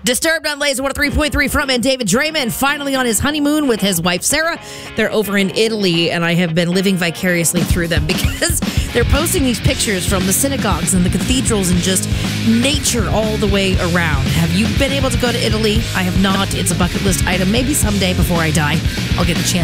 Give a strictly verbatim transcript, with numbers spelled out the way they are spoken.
Disturbed on Laser one oh three point three frontman David Draymond finally on his honeymoon with his wife Sarah. They're over in Italy, and I have been living vicariously through them because they're posting these pictures from the synagogues and the cathedrals and just nature all the way around. Have you been able to go to Italy? I have not. It's a bucket list item. Maybe someday before I die, I'll get the chance.